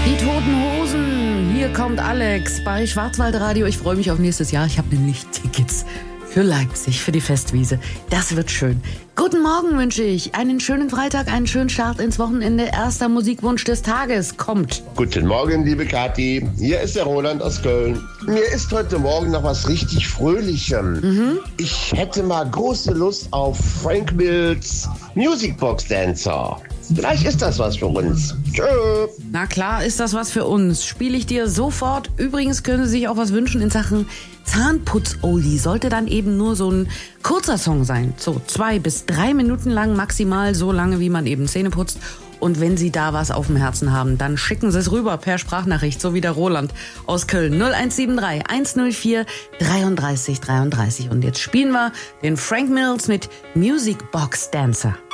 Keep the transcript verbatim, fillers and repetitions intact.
Die Toten Hosen, hier kommt Alex bei Schwarzwaldradio. Ich freue mich auf nächstes Jahr. Ich habe nämlich Tickets für Leipzig, für die Festwiese. Das wird schön. Guten Morgen wünsche ich. Einen schönen Freitag, einen schönen Start ins Wochenende. Erster Musikwunsch des Tages kommt. Guten Morgen, liebe Kathi. Hier ist der Roland aus Köln. Mir ist heute Morgen noch was richtig Fröhlichem. Mhm. Ich hätte mal große Lust auf Frank Mills Musicbox Dancer. Vielleicht ist das was für uns. Tschö. Na klar ist das was für uns. Spiele ich dir sofort. Übrigens können Sie sich auch was wünschen in Sachen Zahnputz-Oldie. Sollte dann eben nur so ein kurzer Song sein. So zwei bis drei Minuten lang maximal, so lange wie man eben Zähne putzt. Und wenn Sie da was auf dem Herzen haben, dann schicken Sie es rüber per Sprachnachricht, so wie der Roland aus Köln. null eins sieben drei eins null vier dreiunddreißig dreiunddreißig. Und jetzt spielen wir den Frank Mills mit Musicbox Dancer.